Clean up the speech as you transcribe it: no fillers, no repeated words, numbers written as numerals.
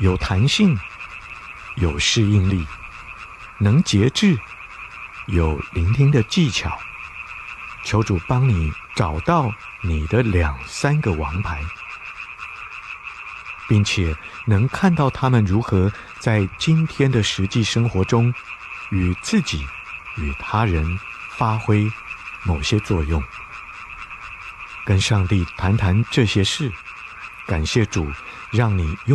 有弹性，有适应力，能节制，有聆听的技巧。求主帮你找到你的2-3个王牌，并且能看到他们如何在今天的实际生活中与自己与他人发挥某些作用。跟上帝谈谈这些事，感谢主让你